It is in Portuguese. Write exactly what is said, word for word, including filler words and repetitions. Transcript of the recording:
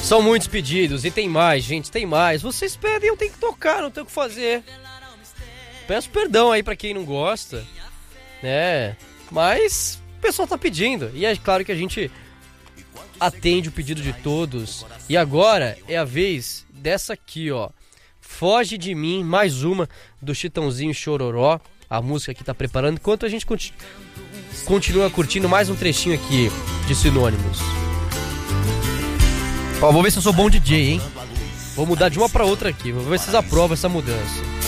São muitos pedidos e tem mais, gente, tem mais. Vocês pedem, eu tenho que tocar, não tenho o que fazer. Peço perdão aí pra quem não gosta, né? Mas o pessoal tá pedindo. E é claro que a gente atende o pedido de todos. E agora é a vez dessa aqui, ó. Foge de Mim, mais uma do Chitãozinho Chororó. A música que tá preparando. Enquanto a gente continu- continua curtindo mais um trechinho aqui de Sinônimos. Ó, vou ver se eu sou bom D J, hein? Vou mudar de uma pra outra aqui. Vou ver se vocês aprovam essa mudança.